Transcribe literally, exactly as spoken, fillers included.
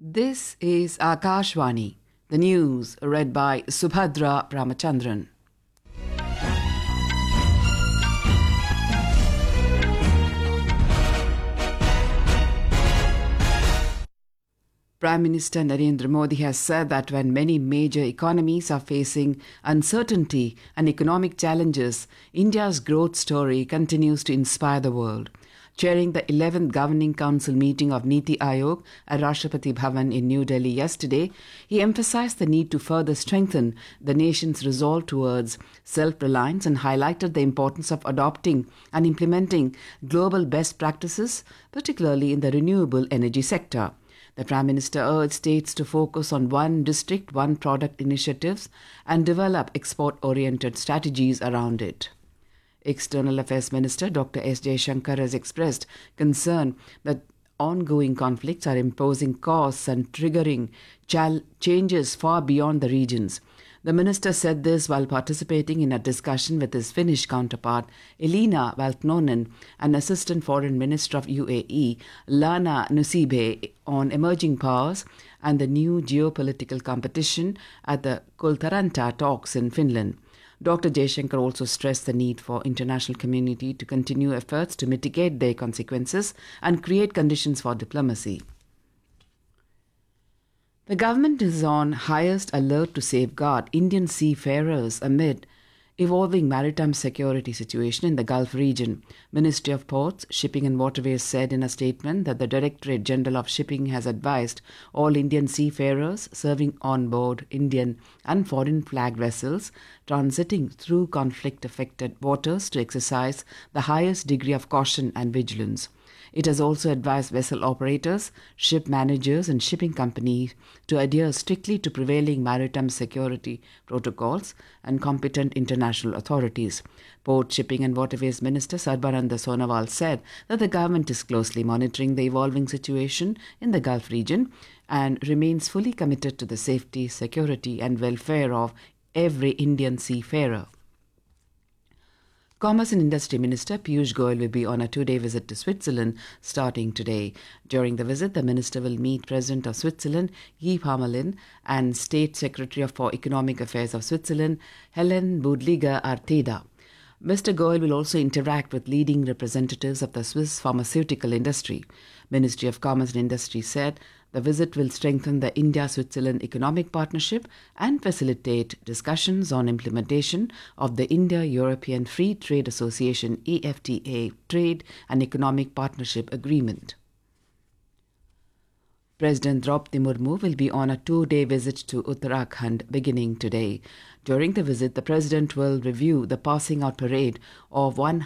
This is Akashvani, the news read by Subhadra Ramachandran. Prime Minister Narendra Modi has said that when many major economies are facing uncertainty and economic challenges, India's growth story continues to inspire the world. Chairing the eleventh Governing Council meeting of Niti Aayog at Rashtrapati Bhavan in New Delhi yesterday, he emphasized the need to further strengthen the nation's resolve towards self-reliance and highlighted the importance of adopting and implementing global best practices, particularly in the renewable energy sector. The Prime Minister urged states to focus on one district, one product initiatives and develop export-oriented strategies around it. External Affairs Minister Doctor S Jaishankar has expressed concern that ongoing conflicts are imposing costs and triggering chal- changes far beyond the regions. The minister said this while participating in a discussion with his Finnish counterpart, Elina Valtonen, and Assistant Foreign Minister of U A E, Lana Nusibe, on emerging powers and the new geopolitical competition at the Kultaranta talks in Finland. Doctor Jaishankar also stressed the need for international community to continue efforts to mitigate their consequences and create conditions for diplomacy. The government is on highest alert to safeguard Indian seafarers amid evolving maritime security situation in the Gulf region. Ministry of Ports, Shipping and Waterways said in a statement that the Directorate General of Shipping has advised all Indian seafarers serving on board Indian and foreign flag vessels transiting through conflict-affected waters to exercise the highest degree of caution and vigilance. It has also advised vessel operators, ship managers and shipping companies to adhere strictly to prevailing maritime security protocols and competent international authorities. Port, Shipping and Waterways Minister Sarbananda Sonowal said that the government is closely monitoring the evolving situation in the Gulf region and remains fully committed to the safety, security and welfare of every Indian seafarer. Commerce and Industry Minister Piyush Goyal will be on a two-day visit to Switzerland starting today. During the visit, the minister will meet President of Switzerland, Guy Parmelin, and State Secretary for Economic Affairs of Switzerland, Helen Budliger-Arteda. Mister Goyal will also interact with leading representatives of the Swiss pharmaceutical industry. Ministry of Commerce and Industry said the visit will strengthen the India-Switzerland economic partnership and facilitate discussions on implementation of the India-European Free Trade Association E F T A Trade and Economic Partnership Agreement. President Draupadi Murmu will be on a two-day visit to Uttarakhand beginning today. During the visit, the President will review the passing out parade of one